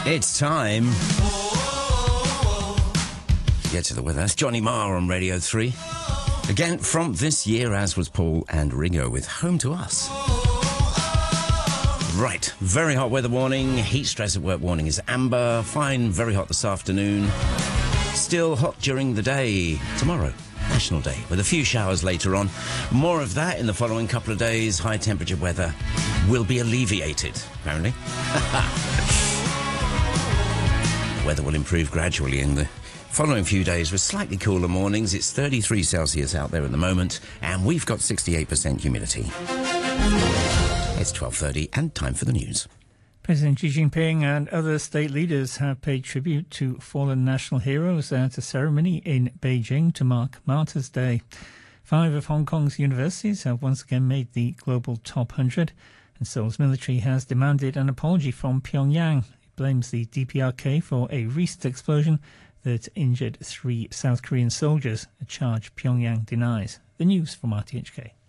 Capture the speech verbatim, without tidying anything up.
It's time to get to the weather. That's Johnny Marr on Radio three. Again, from this year, as was Paul and Ringo with Home to Us. Right, very hot weather warning. Heat stress at work warning is amber. Fine, very hot this afternoon. Still hot during the day. Tomorrow, National Day, with a few showers later on. More of that in the following couple of days. High temperature weather will be alleviated, apparently. Weather will improve gradually in the following few days with slightly cooler mornings. It's thirty-three Celsius out there at the moment, and we've got sixty-eight percent humidity. It's twelve thirty and time for the news. President Xi Jinping and other state leaders have paid tribute to fallen national heroes at a ceremony in Beijing to mark Martyrs' Day. Five of Hong Kong's universities have once again made the global top one hundred, and Seoul's military has demanded an apology from Pyongyang. Blames the D P R K for a recent explosion that injured three South Korean soldiers, a charge Pyongyang denies. The news from R T H K.